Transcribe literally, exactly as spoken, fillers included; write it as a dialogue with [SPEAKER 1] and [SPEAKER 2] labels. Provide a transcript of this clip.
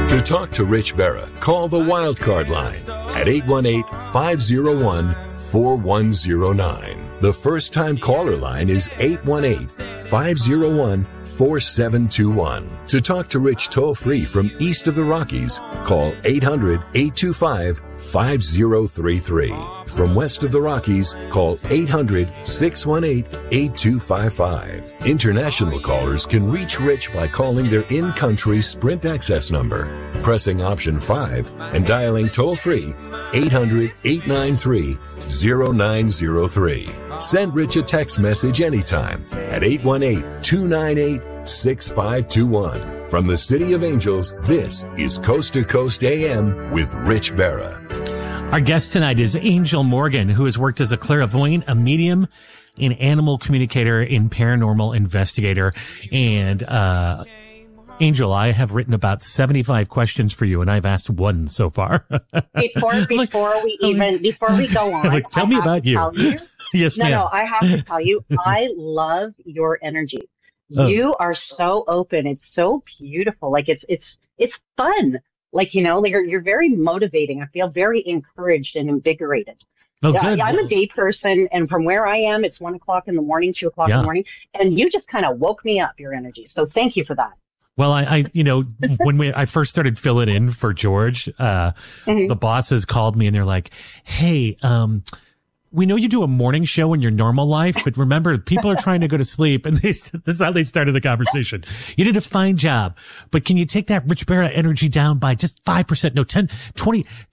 [SPEAKER 1] To talk to Rich Berra, call the Wildcard line at eight one eight, five oh one, four one oh nine. The first-time caller line is eight one eight, five oh one, four seven two one. To talk to Rich toll-free from east of the Rockies, call eight hundred, eight two five, five oh three three. From west of the Rockies, call eight hundred, six one eight, eight two five five. International callers can reach Rich by calling their in-country Sprint access number, pressing option five, and dialing toll-free eight hundred, eight nine three, oh nine oh three. Send Rich a text message anytime at eight one eight, two nine eight, six five two one. From the City of Angels, this is Coast to Coast A M with Rich Berra.
[SPEAKER 2] Our guest tonight is Angel Morgan, who has worked as a clairvoyant, a medium, an animal communicator, and paranormal investigator. And, uh, Angel, I have written about seventy-five questions for you, and I've asked one so far.
[SPEAKER 3] before before we even, before we go on,
[SPEAKER 2] like, tell
[SPEAKER 3] I
[SPEAKER 2] me
[SPEAKER 3] have
[SPEAKER 2] about
[SPEAKER 3] to
[SPEAKER 2] you.
[SPEAKER 3] tell you.
[SPEAKER 2] Yes,
[SPEAKER 3] no,
[SPEAKER 2] ma'am.
[SPEAKER 3] no, I have to tell you, I love your energy. You oh. are so open. It's so beautiful. Like it's, it's, it's fun. Like, you know, like you're, you're very motivating. I feel very encouraged and invigorated.
[SPEAKER 2] Oh,
[SPEAKER 3] yeah,
[SPEAKER 2] good.
[SPEAKER 3] I'm a day person, and from where I am, it's one o'clock in the morning, two o'clock
[SPEAKER 2] yeah.
[SPEAKER 3] in the morning, and you just kind of woke me up, your energy. So thank you for that.
[SPEAKER 2] Well, I, I, you know, when we, I first started filling in for George, uh, mm-hmm. the bosses called me and they're like, hey, um, we know you do a morning show in your normal life, but remember, people are trying to go to sleep. And they, this is how they started the conversation. You did a fine job, but can you take that Rich Berra energy down by just five percent? No, ten, twenty,